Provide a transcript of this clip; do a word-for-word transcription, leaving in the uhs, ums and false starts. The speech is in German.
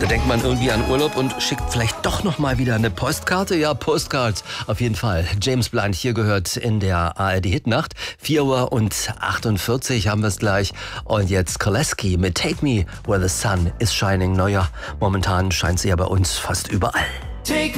Da denkt man irgendwie an Urlaub und schickt vielleicht doch noch mal wieder eine Postkarte. Ja, Postcards auf jeden Fall. James Blunt hier gehört in der A R D-Hitnacht. vier Uhr und achtundvierzig haben wir es gleich. Und jetzt Koleski mit Take Me Where the Sun is Shining. Neuer, momentan scheint sie ja bei uns fast überall. Take